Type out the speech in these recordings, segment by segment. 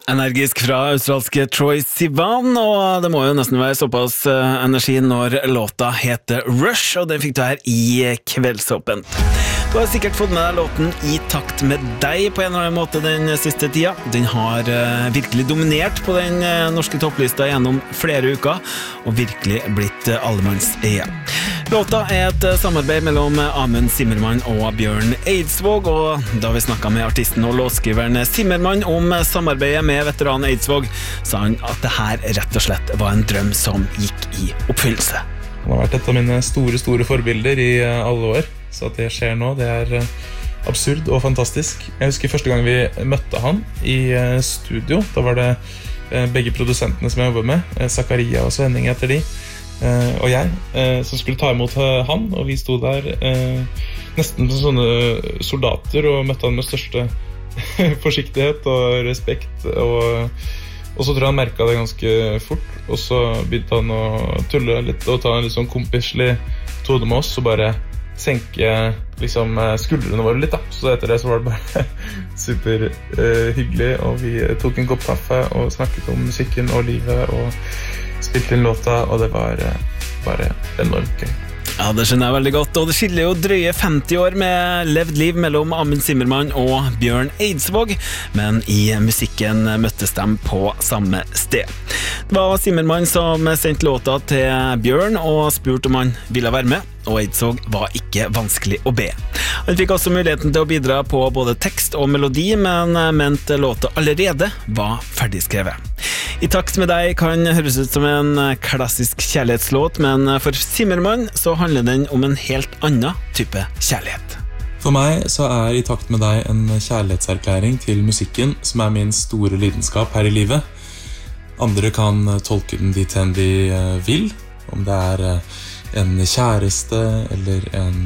Energisk fra australske Troye Sivan, og det må jo nesten være såpass energi når låta heter Rush, og den fikk du her i Kveldsåpent. Du har sikkert fått med deg låten I takt med deg på en eller annen måte den siste tida. Den har virkelig dominert på den norske topplista gjennom flere uker, og virkelig blitt allemanns eie. Låta et samarbeid mellom Amund Zimmermann og Bjørn Eidsvåg, og da vi snakket med artisten og låtskriveren Zimmermann om samarbeidet med veteran Eidsvåg, sa han at det her rett og slett var en drøm som gikk i oppfyllelse. Han har vært et av mine store forbilder I alle år, så at det skjer nå, det absurd og fantastisk. Jeg husker første gang vi møtte han I studio, da var det begge produsentene som jeg jobbet med, Zakaria og Svenning heter de, og jeg, som skulle ta imot han, og vi stod der nesten som sånne soldater og møtte han med største forsiktighet og respekt, og så tror jeg han merket det ganske fort, og så begynte han å tulle litt og ta en litt sånn kompislig tone med oss, og bare senke liksom, skuldrene våre litt da. Så etter det så var det bare super hyggelig, og vi tok en kopp kaffe og snakket om musikken og livet og spilte inn låta, og det var bare enormt gøy. Ja, det skjønner jeg veldig godt, og det skiller jo drøye 50 år med levd liv mellom Amund Zimmermann og Bjørn Eidsvåg, men I musikken møttes de på samme sted. Det var Zimmermann som sendte låta til Bjørn og spurte om han ville være med, og Eidsvåg var ikke vanskelig å be. Han fikk også muligheten til å bidra på både tekst og melodi, men mente låta allerede var ferdigskrevet. I takt med deg kan høres ut som en klassisk kjærlighetslåt, men for Zimmermann så handler den om en helt annen type kjærlighet. For meg så I takt med deg en kjærlighetserklæring til musikken, som min store lidenskap her I livet. Andre kan tolke den dit hen de vil, om det en kjæreste, eller en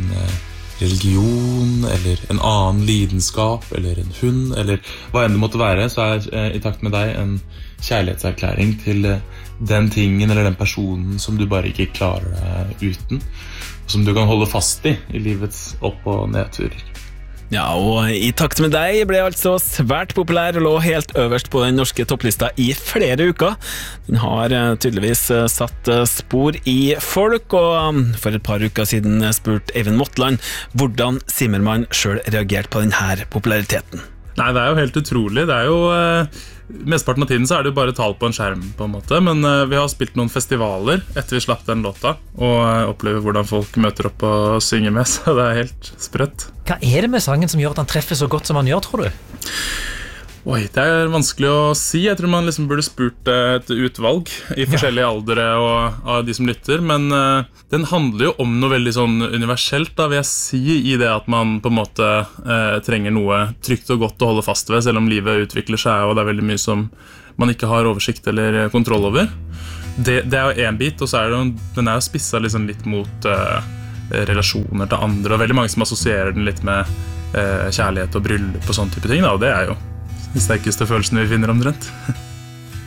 religion, eller en annen lidenskap, eller en hund, eller hva enn det måtte være, så I takt med deg en kjærlighetserklæring til den tingen eller den personen som du bare ikke klarer deg uten, og som du kan holde fast I livets opp- og nedturer. Ja, og I takt med deg ble altså svært populær og lå helt øverst på den norske topplista I flere uker. Den har tydeligvis satt spor I folk, og for et par uker siden spurte Eivind Motland hvordan Zimmermann selv reagerte på denne populariteten. Nei, det jo helt utrolig. Det jo mesteparten av tiden så det jo bare tall på en skjerm på en måte, men vi har spilt noen festivaler etter vi slapp den låta, og opplever hvordan folk møter opp og synger med, så det helt sprøtt. Hva det med sangen som gjør at han treffer så godt som han gjør, tror du? Oi, det vanskelig å si. Jeg tror man liksom burde spurt et utvalg I forskjellige aldre og av de som lytter, men den handler jo om noe veldig sånn universelt, da vil jeg si, I det at man på en måte trenger noe trygt og godt å holde fast ved, selv om livet utvikler seg, og det veldig mye som man ikke har oversikt eller kontroll over. Det jo en bit, og så det jo, den jo spisset liksom litt mot relasjoner til andre, og veldig mange som assosierer den litt med kjærlighet og bryllup og sånne type ting, da, og det jo den sterkeste følelsen vi finner omtrent.